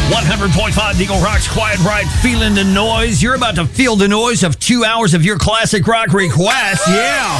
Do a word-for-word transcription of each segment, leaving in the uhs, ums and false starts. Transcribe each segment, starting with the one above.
one hundred point five Eagle Rock's Quiet Riot, feeling the noise. You're about to feel the noise of two hours of your classic rock requests. Yeah.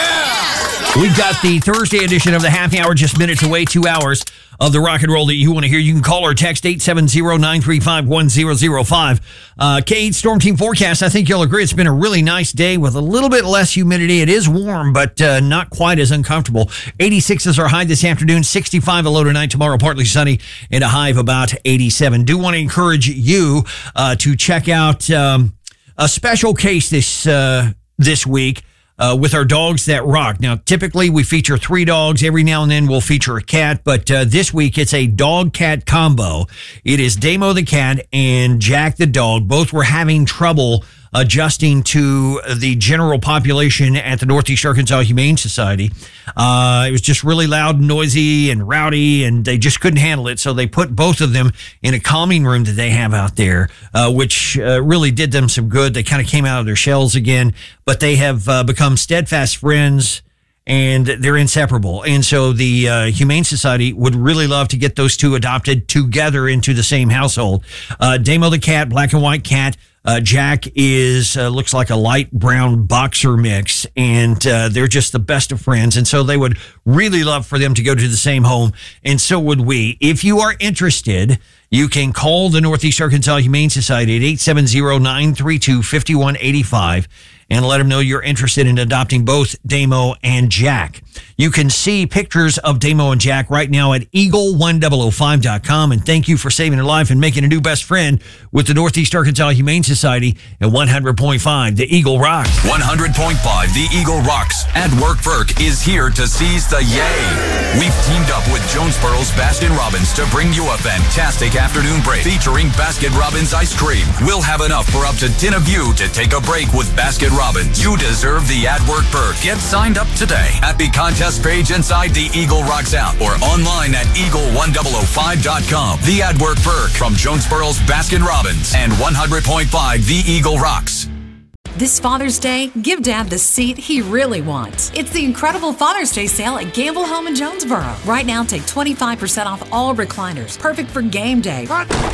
Yeah. We've got the Thursday edition of the Happy Hour just minutes away, two hours of the rock and roll that you want to hear. You can call or text eight seven zero, nine three five, one zero zero five. Uh, K eight Storm Team Forecast, I think you'll agree it's been a really nice day with a little bit less humidity. It is warm, but uh, not quite as uncomfortable. eighty-six is our high this afternoon, sixty-five a low tonight, tomorrow partly sunny, and a high of about eighty-seven. Do want to encourage you uh, to check out um, a special case this uh, this week. Uh, with our Dogs That Rock. Now, typically we feature three dogs. Every now and then we'll feature a cat, but uh, this week it's a dog-cat combo. It is Damo the cat and Jack the dog. Both were having trouble adjusting to the general population at the Northeast Arkansas Humane Society. Uh, it was just really loud and noisy and rowdy, and they just couldn't handle it. So they put both of them in a calming room that they have out there, uh, which uh, really did them some good. They kind of came out of their shells again, but they have uh, become steadfast friends, and they're inseparable. And so the uh, Humane Society would really love to get those two adopted together into the same household. Uh, Damo the cat, black and white cat. Uh, Jack is uh, looks like a light brown boxer mix, and uh, they're just the best of friends. And so they would really love for them to go to the same home, and so would we. If you are interested, you can call the Northeast Arkansas Humane Society at eight seven zero, nine three two, five one eight five and let them know you're interested in adopting both Damo and Jack. You can see pictures of Damo and Jack right now at eagle one thousand five dot com. And thank you for saving a life and making a new best friend with the Northeast Arkansas Humane Society at one hundred point five, the Eagle Rocks. one hundred point five, the Eagle Rocks. At Work Burke is here to seize the yay. We've teamed up with Jonesboro's Baskin Robbins to bring you a fantastic afternoon break featuring Baskin Robbins ice cream. We'll have enough for up to ten of you to take a break with Baskin Robbins. You deserve the At Work Burke. Get signed up today at the contest page inside the Eagle Rocks app or online at eagle one thousand five dot com. The At Work Burke from Jonesboro's Baskin Robbins and one hundred point five The Eagle Rocks. This Father's Day, give Dad the seat he really wants. It's the incredible Father's Day sale at Gamble Home in Jonesboro. Right now, take twenty-five percent off all recliners, perfect for game day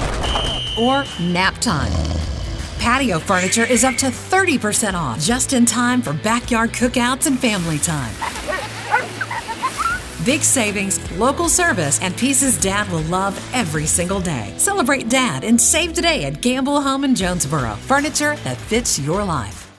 or nap time. Patio furniture is up to thirty percent off, just in time for backyard cookouts and family time. Big savings, local service, and pieces Dad will love every single day. Celebrate Dad and save today at Gamble Home in Jonesboro. Furniture that fits your life.